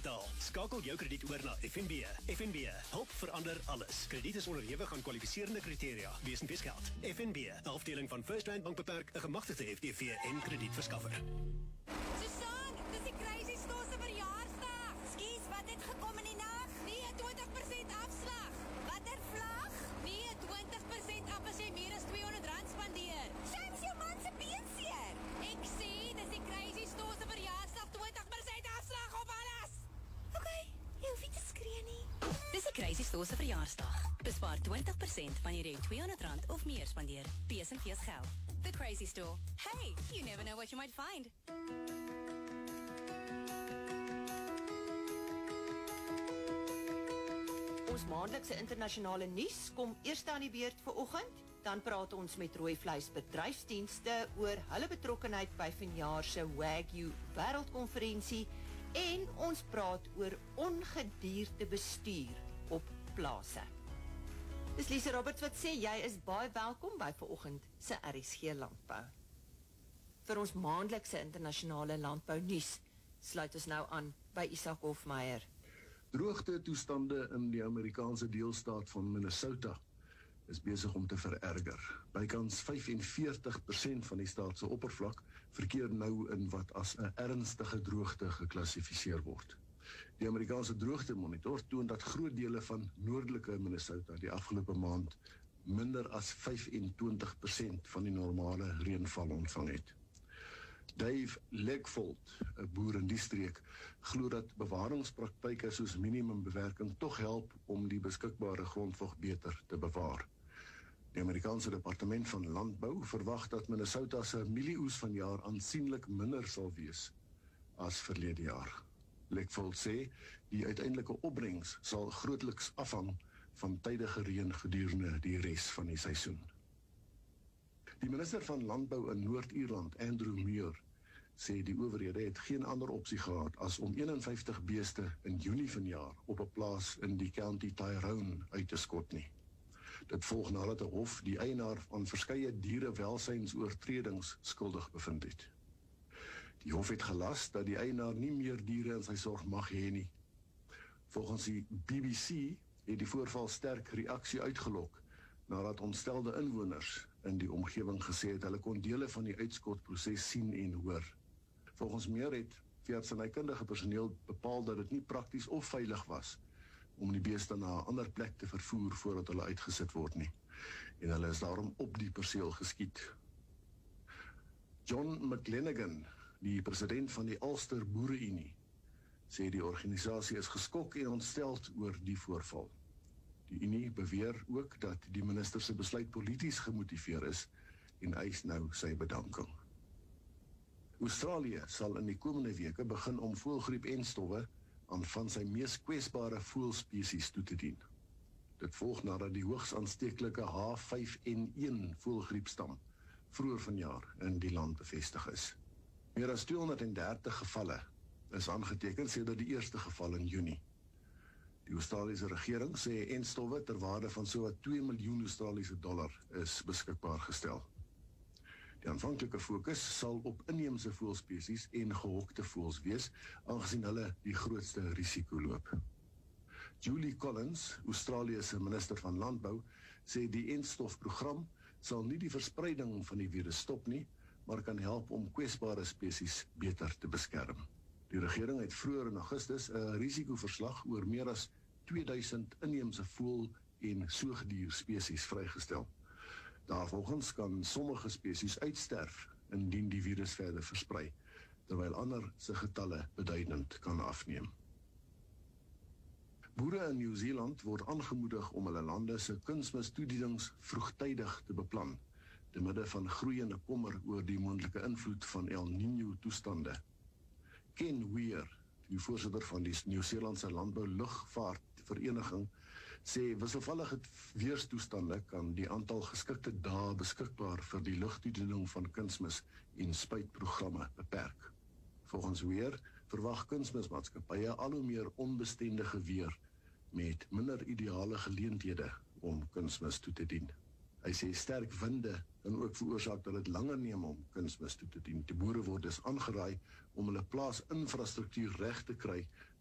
betaal. Skakel jou krediet oor na FNB. FNB, help verander alles. Krediet is onderhewig aan kwalifiserende kriteria. Wees en wees geld. FNB, 'n afdeling van First Rand Bank Beperk, 'n gemagtigde FTV en kredietverskaffer. Susan, dis die Crazy Store se verjaarsdag. Skus, wat het gekom in die nag? Nee, 20% afslag. Watter vlag? Nee, 20% af as jy meer as R200 spandeer. Shams, jou man se been seer. Ek sê, dis die Crazy Store se verjaarsdag, 20% afslag op alles. Okay, jy hoef nie te skree nie. Dis die Crazy Store se verjaarsdag. Bespaar 20% wanneer jy R200 of meer spandeer. Wees en wees geld. The Crazy Store. Hey, you never know what you might find. Ons maandelikse internasionale nuus kom eers aan die beurt vanoggend. Dan praat ons met Rooi Vleis Bedryfsdienste oor hulle betrokkenheid by vanjaar se Wagyu Wêreldkonferensie en ons praat oor ongedierte bestuur op plase. Dis Lise Roberts wat sê jy is baie welkom by vanoggend se RSG Landbou. Vir ons maandelikse internasionale landbou nuus sluit ons nou aan by Isak Hofmeyer. Droogte toestande in die Amerikaanse deelstaat van Minnesota is besig om te vererger. Bykans 45% van die staat se oppervlak verkeer nou in wat as 'n ernstige droogte geklassifiseer word. Die Amerikaanse droogtemonitor toon dat groot dele van noordelike Minnesota die afgelope maand minder as 25% van die normale reënval ontvang het. Dave Legvold, 'n boer in die streek, glo dat bewaringspraktyke soos minimumbewerking tog help om die beskikbare grondvog beter te bewaar. Die Amerikaanse Departement van Landbou verwag dat Minnesota se mielieoes vanjaar aansienlik minder sal wees as verlede jaar. Legvold sê die uiteindelike opbrengs sal grootliks afhang van tydige reën gedurende die res van die seisoen. Die minister van Landbou in Noord-Ierland, Andrew Muir, sê die owerhede het geen ander opsie gehad as om 51 beeste in Junie vanjaar op 'n plaas in die County Tyrone uit te skot nie. Dit volg nadat 'n hof die eienaar van verskeie dierewelsynsoortredings skuldig bevind het. Die hof het gelas dat die eienaar nie meer diere in sy sorg mag hê nie. Volgens die BBC het die voorval sterk reaksie uitgelok nadat ontstelde inwoners in die omgewing gesê het hulle kon dele van die uitskotproses sien en hoor. Volgens Muir het veeartsenykundige personeel bepaal dat dit nie prakties of veilig was om die beeste na 'n ander plek te vervoer voordat hulle uitgesit word nie. En hulle is daarom op die perseel geskiet. John McLennigan, die president van die Ulster Boere-Unie, sê die organisasie is geskok en ontsteld oor die voorval. Die Unie beweer ook dat die minister se besluit polities gemotiveer is en eis nou sy bedanking. Australië sal in die komende weke begin om voëlgriep-enstowwe aan van sy mees kwesbare voëlspesies toe te dien. Dit volg nadat die hoogs aansteeklike H5N1 voëlgriepstam vroeër vanjaar in die land bevestig is. Meer as 230 gevalle is aangeteken sedert die eerste geval in Junie. Die Australiese regering sê enstowwe ter waarde van sowat 2 miljoen Australiese dollar is beskikbaar gestel. Die aanvanklike fokus sal op inheemse voëlspesies en gehokte voëls wees, aangesien hulle die grootste risiko loop. Julie Collins, Australië se minister van Landbou, sê die enstofprogram sal nie die verspreiding van die virus stop nie, maar kan help om kwesbare spesies beter te beskerm. Die regering het vroeër in Augustus 'n risikoverslag oor meer as 2000 inheemse voël- en soogdierspesies vrygestel. Daarvolgens kan sommige spesies uitsterf indien die virus verder versprei, terwyl ander se getalle beduidend kan afneem. Boere in Nieu-Seeland word aangemoedig om hulle lande se kunsmistoedienings vroegtydig te beplan, te midde van groeiende kommer oor die moontlike invloed van El Niño toestande. Ken Weir, die voorsitter van die Nieu-Seelandse Landbou-Lugvaartvereniging, sê wisselvallige weerstoestande kan die aantal geskikte dae beskikbaar vir die lugtoediening van kunsmis en spuitprogramme beperk. Volgens Weir verwag kunsmismaatskappye al hoe meer onbestendige weer met minder ideale geleenthede om kunsmis toe te dien. Hy sê sterk winde kan ook veroorsaak dat dit langer neem om kunsmis toe te dien. Die boere word dus aangeraai om hulle plaasinfrastruktuur reg te kry